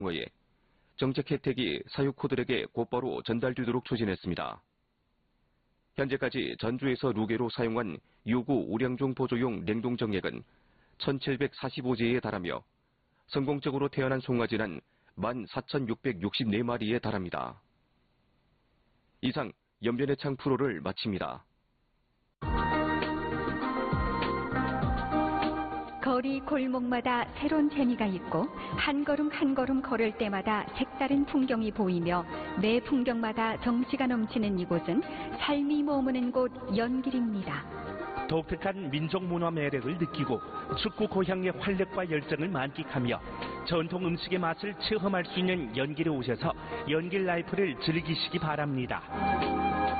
에 정책 혜택이 사육코들에게 곧바로 전달되도록 추진했습니다. 현재까지 전주에서 루게로 사용한 유구 우량종 보조용 냉동 정액은 1,745제에 달하며 성공적으로 태어난 송아지는 14,664마리에 달합니다. 이상 연변해창 프로를 마칩니다. 거리 골목마다 새로운 재미가 있고 한 걸음 한 걸음 걸을 때마다 색다른 풍경이 보이며 매 풍경마다 정취가 넘치는 이곳은 삶이 머무는 곳 연길입니다. 독특한 민족 문화 매력을 느끼고 축구 고향의 활력과 열정을 만끽하며 전통 음식의 맛을 체험할 수 있는 연길에 오셔서 연길 라이프를 즐기시기 바랍니다.